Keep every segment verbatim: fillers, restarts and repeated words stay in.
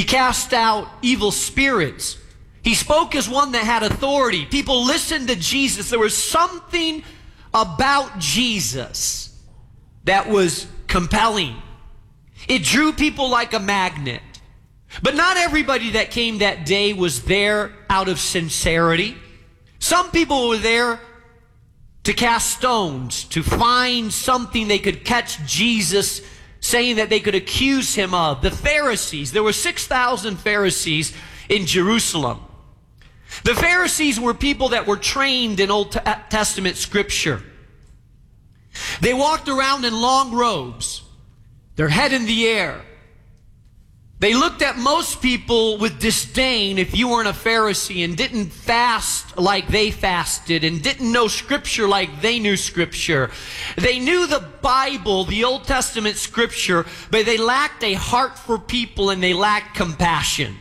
He cast out evil spirits. He spoke as one that had authority. People listened to Jesus. There was something about Jesus that was compelling. It drew people like a magnet. But not everybody that came that day was there out of sincerity. Some people were there to cast stones, to find something they could catch Jesus saying that they could accuse him of. The Pharisees, there were six thousand Pharisees in Jerusalem. The Pharisees were people that were trained in Old Testament scripture. They walked around in long robes, their head in the air. They looked at most people with disdain if you weren't a Pharisee and didn't fast like they fasted and didn't know Scripture like they knew Scripture. They knew the Bible, the Old Testament Scripture, but they lacked a heart for people and they lacked compassion.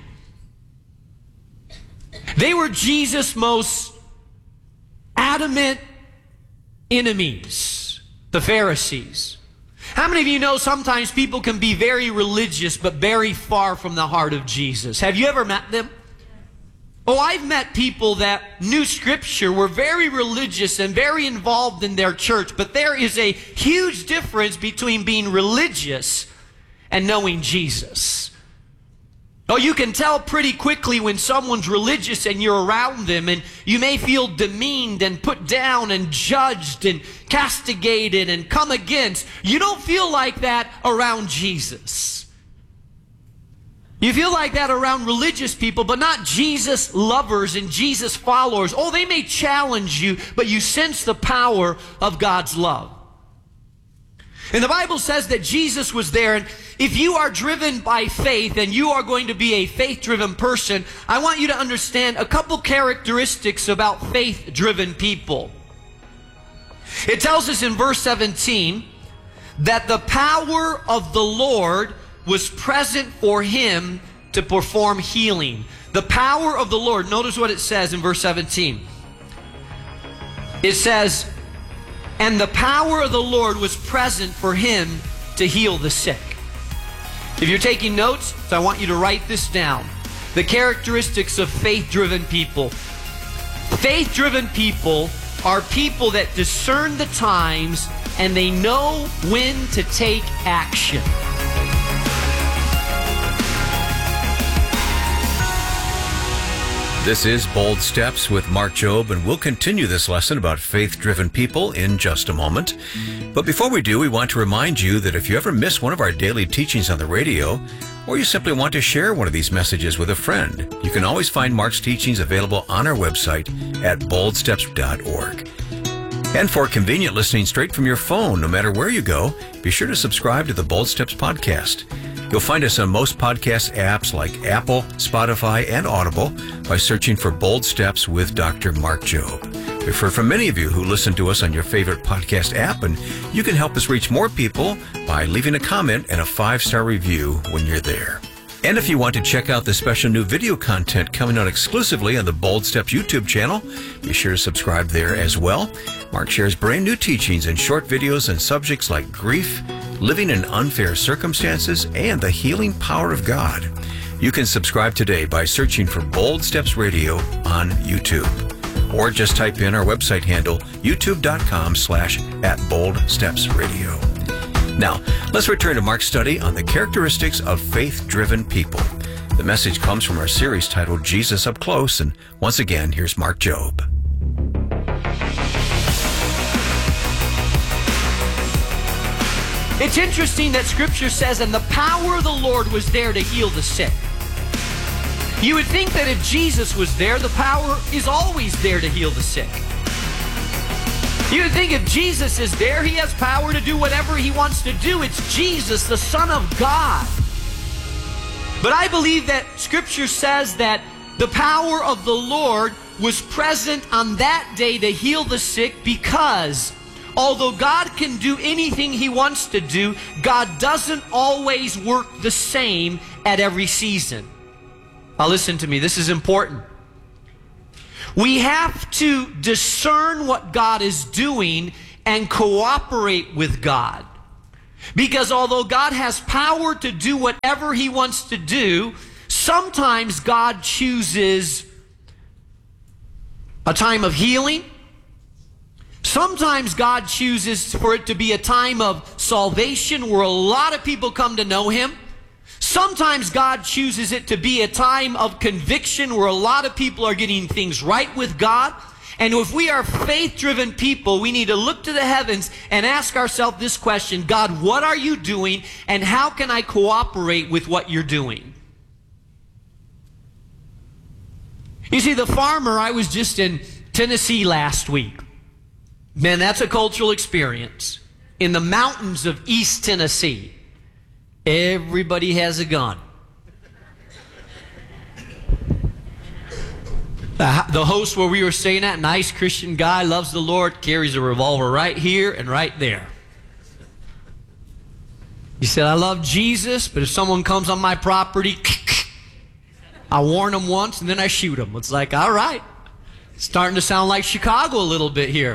They were Jesus' most adamant enemies, the Pharisees. How many of you know sometimes people can be very religious but very far from the heart of Jesus? Have you ever met them? Oh, I've met people that knew Scripture, were very religious and very involved in their church, but there is a huge difference between being religious and knowing Jesus. Oh, you can tell pretty quickly when someone's religious and you're around them, and you may feel demeaned and put down and judged and castigated and come against. You don't feel like that around Jesus. You feel like that around religious people, but not Jesus lovers and Jesus followers. Oh, they may challenge you, but you sense the power of God's love. And the Bible says that Jesus was there, and if you are driven by faith and you are going to be a faith-driven person, I want you to understand a couple characteristics about faith-driven people. It tells us in verse seventeen that the power of the Lord was present for him to perform healing. The power of the Lord, notice what it says in verse seventeen. It says, and the power of the Lord was present for him to heal the sick. If you're taking notes, so I want you to write this down. The characteristics of faith-driven people. Faith-driven people are people that discern the times and they know when to take action. This is Bold Steps with Mark Jobe, and we'll continue this lesson about faith-driven people in just a moment. But before we do, we want to remind you that if you ever miss one of our daily teachings on the radio, or you simply want to share one of these messages with a friend, you can always find Mark's teachings available on our website at bold steps dot org. And for convenient listening straight from your phone, no matter where you go, be sure to subscribe to the Bold Steps podcast. You'll find us on most podcast apps like Apple, Spotify, and Audible by searching for Bold Steps with Doctor Mark Jobe. We've heard from many of you who listen to us on your favorite podcast app, and you can help us reach more people by leaving a comment and a five-star review when you're there. And if you want to check out the special new video content coming out exclusively on the Bold Steps YouTube channel, be sure to subscribe there as well. Mark shares brand new teachings and short videos on subjects like grief, living in unfair circumstances, and the healing power of God. You can subscribe today by searching for Bold Steps Radio on YouTube. Or just type in our website handle, youtube.com slash at Bold Steps Radio. Now, let's return to Mark's study on the characteristics of faith-driven people. The message comes from our series titled Jesus Up Close, and once again, here's Mark Jobe. It's interesting that Scripture says, and the power of the Lord was there to heal the sick. You would think that if Jesus was there, the power is always there to heal the sick. You would think if Jesus is there, he has power to do whatever he wants to do. It's Jesus, the Son of God. But I believe that Scripture says that the power of the Lord was present on that day to heal the sick because although God can do anything he wants to do, God doesn't always work the same at every season. Now listen to me, this is important. We have to discern what God is doing and cooperate with God. Because although God has power to do whatever he wants to do, Sometimes God chooses a time of healing. Sometimes God chooses for it to be a time of salvation where a lot of people come to know Him. Sometimes God chooses it to be a time of conviction where a lot of people are getting things right with God. And if we are faith-driven people, we need to look to the heavens and ask ourselves this question: God, what are you doing, and how can I cooperate with what you're doing? You see, the farmer, I was just in Tennessee last week. Man, that's a cultural experience. In the mountains of East Tennessee, everybody has a gun. The, the host where we were staying at, nice Christian guy, loves the Lord, carries a revolver right here and right there. He said, I love Jesus, but if someone comes on my property, I warn them once and then I shoot them. It's like, all right. It's starting to sound like Chicago a little bit here.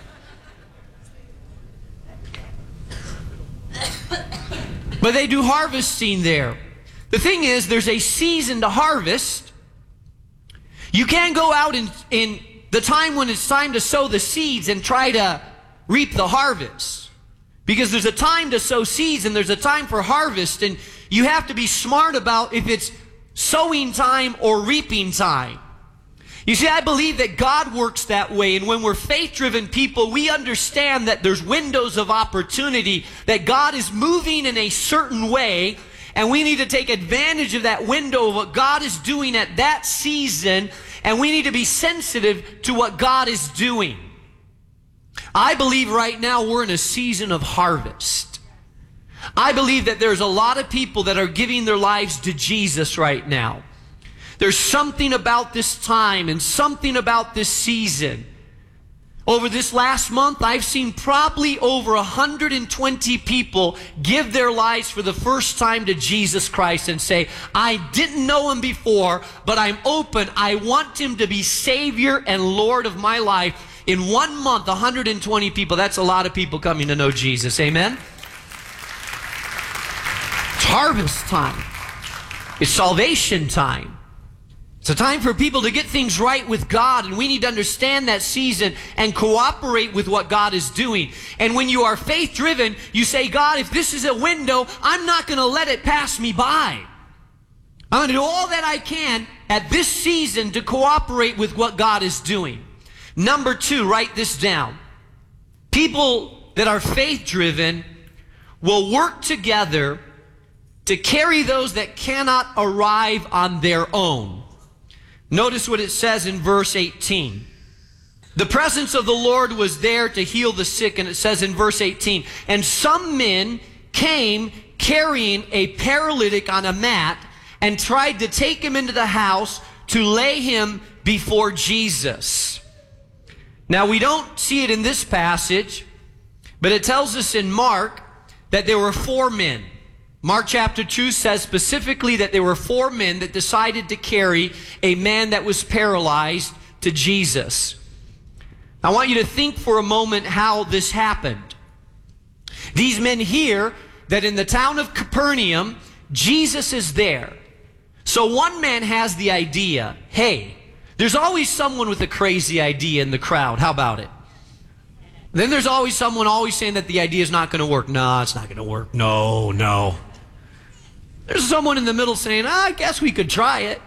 But they do harvesting there. The thing is, there's a season to harvest. You can't go out in, in the time when it's time to sow the seeds and try to reap the harvest. Because there's a time to sow seeds and there's a time for harvest. And you have to be smart about if it's sowing time or reaping time. You see, I believe that God works that way, and when we're faith-driven people, we understand that there's windows of opportunity, that God is moving in a certain way, and we need to take advantage of that window of what God is doing at that season, and we need to be sensitive to what God is doing. I believe right now we're in a season of harvest. I believe that there's a lot of people that are giving their lives to Jesus right now. There's something about this time and something about this season. Over this last month, I've seen probably over one hundred twenty people give their lives for the first time to Jesus Christ and say, I didn't know Him before, but I'm open. I want Him to be Savior and Lord of my life. In one month, one hundred twenty people. That's a lot of people coming to know Jesus. Amen? It's harvest time. It's salvation time. It's a time for people to get things right with God, and we need to understand that season and cooperate with what God is doing. And when you are faith-driven, you say, God, if this is a window, I'm not going to let it pass me by. I'm going to do all that I can at this season to cooperate with what God is doing. Number two, write this down. People that are faith-driven will work together to carry those that cannot arrive on their own. Notice what it says in verse eighteen. The presence of the Lord was there to heal the sick, and it says in verse eighteen, and some men came carrying a paralytic on a mat and tried to take him into the house to lay him before Jesus. Now, we don't see it in this passage, but it tells us in Mark that there were four men. Mark chapter two says specifically that there were four men that decided to carry a man that was paralyzed to Jesus. I want you to think for a moment how this happened. These men hear that in the town of Capernaum, Jesus is there. So one man has the idea, hey, there's always someone with a crazy idea in the crowd. How about it? Then there's always someone always saying that the idea is not going to work. No, it's not going to work. No, no. There's someone in the middle saying, I guess we could try it.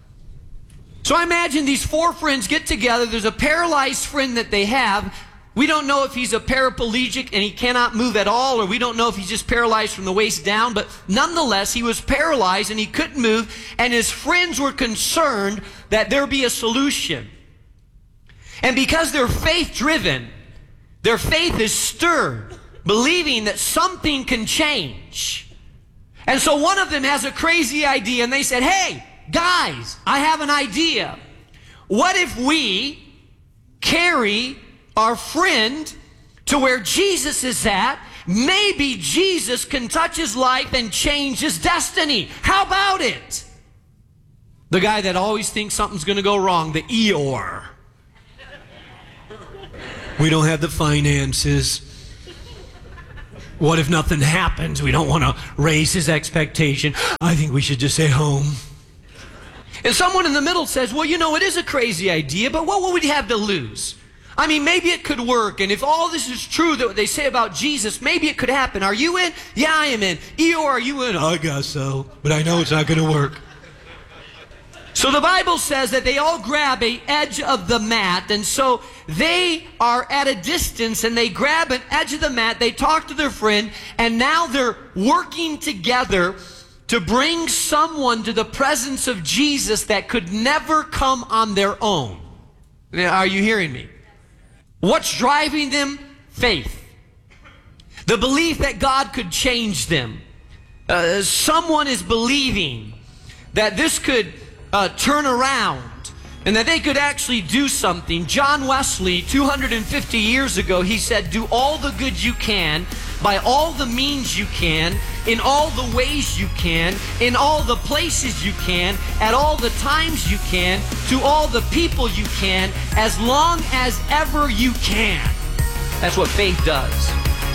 So I imagine these four friends get together. There's a paralyzed friend that they have. We don't know if he's a paraplegic and he cannot move at all, or we don't know if he's just paralyzed from the waist down, but nonetheless, he was paralyzed and he couldn't move, and his friends were concerned that there be a solution. And because they're faith-driven, their faith is stirred, believing that something can change. And so one of them has a crazy idea, and they said, hey, guys, I have an idea. What if we carry our friend to where Jesus is at? Maybe Jesus can touch his life and change his destiny. How about it? The guy that always thinks something's going to go wrong, the Eeyore. We don't have the finances. What if nothing happens? We don't want to raise his expectation. I think we should just stay home. And someone in the middle says, well, you know, it is a crazy idea, but what would we have to lose? I mean, maybe it could work, and if all this is true that they say about Jesus, maybe it could happen. Are you in? Yeah, I am in. Eeyore, are you in? I guess so, but I know it's not going to work. So the Bible says that they all grab a edge of the mat, and so they are at a distance, and they grab an edge of the mat, they talk to their friend, and now they're working together to bring someone to the presence of Jesus that could never come on their own. Are you hearing me? What's driving them? Faith. The belief that God could change them. Uh, someone is believing that this could uh, turn around and that they could actually do something. John Wesley, two hundred fifty years ago, he said, do all the good you can, by all the means you can, in all the ways you can, in all the places you can, at all the times you can, to all the people you can, as long as ever you can. That's what faith does.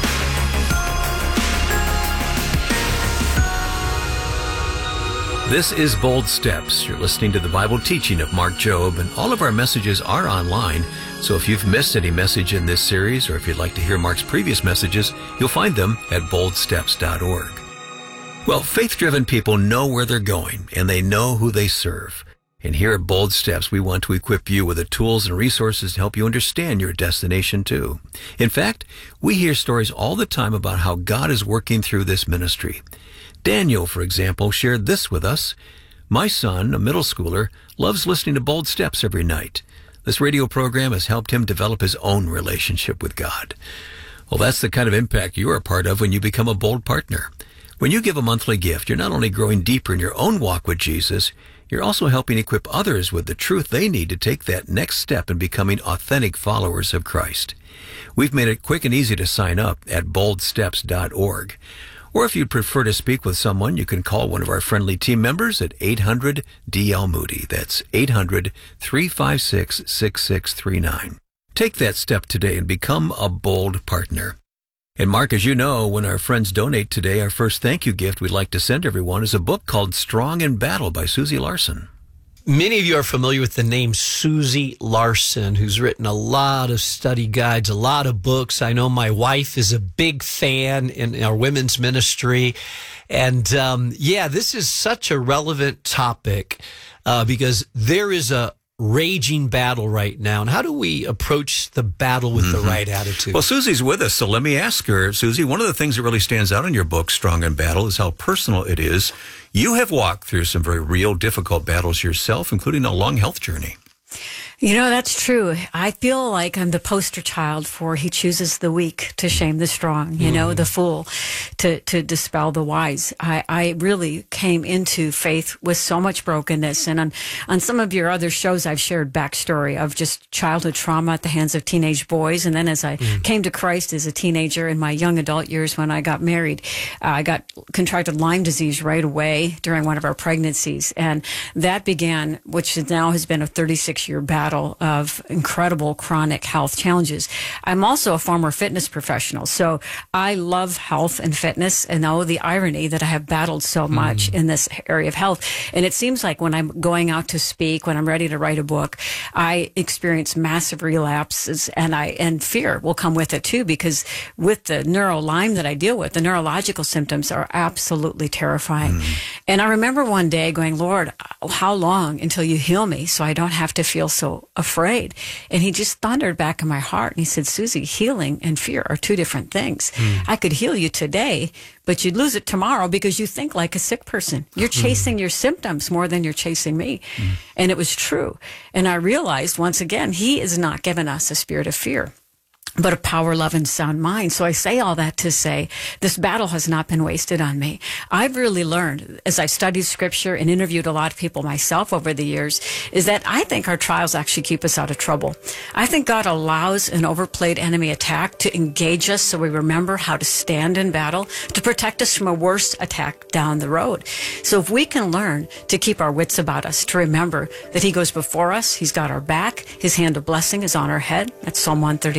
This is Bold Steps. You're listening to the Bible teaching of Mark Jobe, and all of our messages are online. So if you've missed any message in this series, or if you'd like to hear Mark's previous messages, you'll find them at bold steps dot org. Well, faith-driven people know where they're going, and they know who they serve. And here at Bold Steps, we want to equip you with the tools and resources to help you understand your destination too. In fact, we hear stories all the time about how God is working through this ministry. Daniel, for example, shared this with us. My son, a middle schooler, loves listening to Bold Steps every night. This radio program has helped him develop his own relationship with God. Well, that's the kind of impact you are a part of when you become a Bold partner. When you give a monthly gift, you're not only growing deeper in your own walk with Jesus, you're also helping equip others with the truth they need to take that next step in becoming authentic followers of Christ. We've made it quick and easy to sign up at bold steps dot org. Or if you'd prefer to speak with someone, you can call one of our friendly team members at eight hundred D L Moody. That's eight hundred, three five six, six six three nine. Take that step today and become a Bold partner. And Mark, as you know, when our friends donate today, our first thank you gift we'd like to send everyone is a book called Strong in Battle by Susie Larson. Many of you are familiar with the name Susie Larson, who's written a lot of study guides, a lot of books. I know my wife is a big fan in our women's ministry. And um, yeah, this is such a relevant topic uh, because there is a raging battle right now. And how do we approach the battle with mm-hmm. the right attitude? Well, Susie's with us, so let me ask her. Susie, one of the things that really stands out in your book, Strong in Battle, is how personal it is. You have walked through some very real, difficult battles yourself, including a long health journey. You know, that's true. I feel like I'm the poster child for he chooses the weak to shame the strong, you mm. know, the fool to, to dispel the wise. I, I really came into faith with so much brokenness. And on, on some of your other shows, I've shared backstory of just childhood trauma at the hands of teenage boys. And then as I mm. came to Christ as a teenager in my young adult years when I got married, uh, I got contracted Lyme disease right away during one of our pregnancies. And that began, which now has been a thirty-six year battle of incredible chronic health challenges. I'm also a former fitness professional, so I love health and fitness and know the irony that I have battled so much mm. in this area of health. And it seems like when I'm going out to speak, when I'm ready to write a book, I experience massive relapses, and I and fear will come with it too, because with the neuro Lyme that I deal with, the neurological symptoms are absolutely terrifying. Mm. And I remember one day going, Lord, how long until you heal me so I don't have to feel so afraid? And he just thundered back in my heart and he said, Susie, healing and fear are two different things. Mm. I could heal you today, but you'd lose it tomorrow because you think like a sick person. You're chasing mm. your symptoms more than you're chasing me. Mm. And it was true. And I realized once again, he has not given us a spirit of fear, but a power, love, and sound mind. So I say all that to say this battle has not been wasted on me. I've really learned, as I've studied scripture and interviewed a lot of people myself over the years, is that I think our trials actually keep us out of trouble. I think God allows an overplayed enemy attack to engage us so we remember how to stand in battle, to protect us from a worse attack down the road. So if we can learn to keep our wits about us, to remember that he goes before us, he's got our back, his hand of blessing is on our head. That's Psalm one thirty-nine five.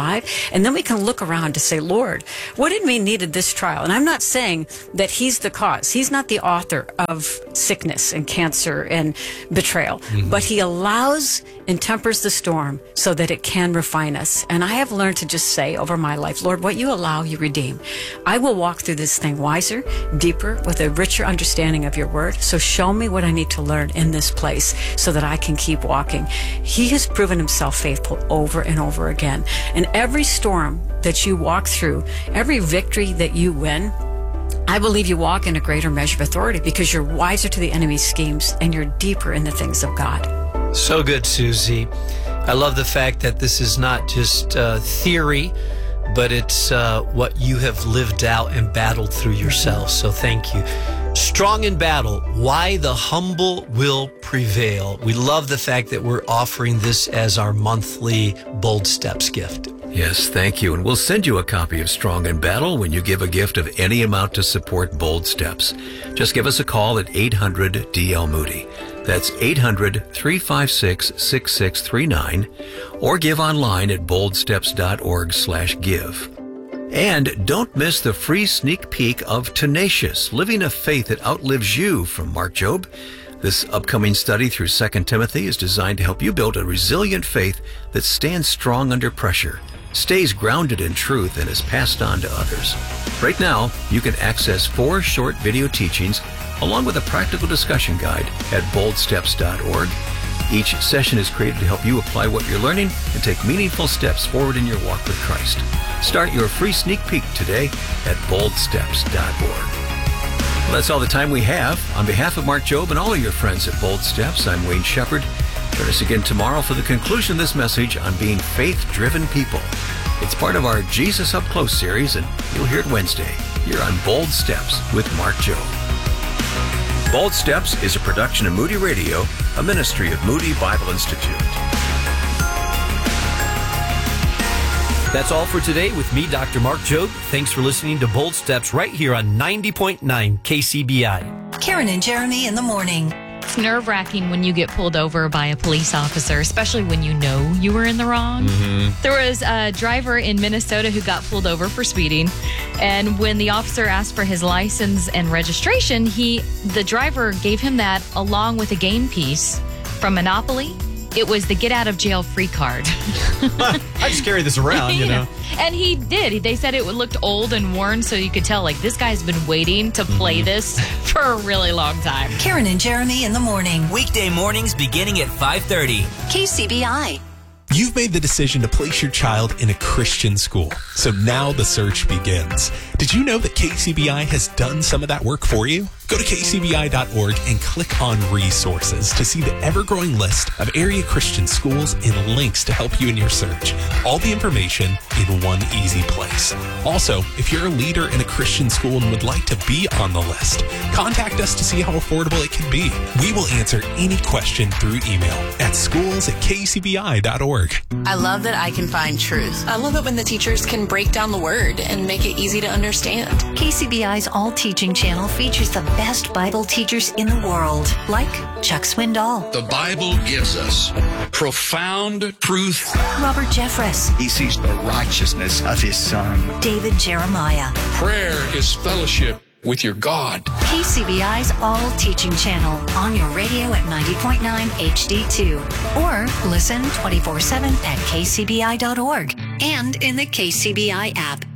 alive. And then we can look around to say, Lord, what in me needed this trial? And I'm not saying that he's the cause. He's not the author of sickness and cancer and betrayal, mm-hmm. but he allows and tempers the storm so that it can refine us. And I have learned to just say over my life, Lord, what you allow, you redeem. I will walk through this thing wiser, deeper, with a richer understanding of your word. So show me what I need to learn in this place so that I can keep walking. He has proven himself faithful over and over again. And every storm that you walk through, every victory that you win, I believe you walk in a greater measure of authority because you're wiser to the enemy's schemes and you're deeper in the things of God. So good, Susie. I love the fact that this is not just uh, theory, but it's uh, what you have lived out and battled through yourself. So thank you. Strong in battle, why the humble will prevail. We love the fact that we're offering this as our monthly Bold Steps gift. Yes, thank you. And we'll send you a copy of Strong in Battle when you give a gift of any amount to support Bold Steps. Just give us a call at eight hundred D L Moody. That's eight hundred, three five six, six six three nine, or give online at boldsteps.org slash give. And don't miss the free sneak peek of Tenacious, Living a Faith That Outlives You from Mark Jobe. This upcoming study through Second Timothy is designed to help you build a resilient faith that stands strong under pressure, stays grounded in truth, and is passed on to others. Right now, you can access four short video teachings along with a practical discussion guide at bold steps dot org. Each session is created to help you apply what you're learning and take meaningful steps forward in your walk with Christ. Start your free sneak peek today at bold steps dot org. Well, that's all the time we have. On behalf of Mark Jobe and all of your friends at Bold Steps, I'm Wayne Shepherd. Join us again tomorrow for the conclusion of this message on being faith-driven people. It's part of our Jesus Up Close series, and you'll hear it Wednesday here on Bold Steps with Mark Jobe. Bold Steps is a production of Moody Radio, a ministry of Moody Bible Institute. That's all for today with me, Doctor Mark Jobe. Thanks for listening to Bold Steps right here on ninety point nine K C B I. Karen and Jeremy in the morning. It's nerve-wracking when you get pulled over by a police officer, especially when you know you were in the wrong. Mm-hmm. There was a driver in Minnesota who got pulled over for speeding, and when the officer asked for his license and registration, he, the driver gave him that along with a game piece from Monopoly. It was the get out of jail free card. I just carry this around, you know. And he did. They said it looked old and worn, so you could tell, like, this guy's been waiting to play mm-hmm. this for a really long time. Karen and Jeremy in the morning. Weekday mornings beginning at five thirty. K C B I. You've made the decision to place your child in a Christian school, so now the search begins. Did you know that K C B I has done some of that work for you? Go to K C B I dot org and click on resources to see the ever-growing list of area Christian schools and links to help you in your search. All the information in one easy place. Also, if you're a leader in a Christian school and would like to be on the list, contact us to see how affordable it can be. We will answer any question through email at schools at K C B I dot org. I love that I can find truth. I love it when the teachers can break down the word and make it easy to understand. K C B I's All Teaching channel features the best Bible teachers in the world, like Chuck Swindoll. The Bible gives us profound truth. Robert Jeffress. He sees the righteousness of his Son. David Jeremiah. Prayer is fellowship with your God. K C B I's All Teaching channel on your radio at ninety point nine H D two. Or listen twenty-four seven at K C B I dot org and in the K C B I app.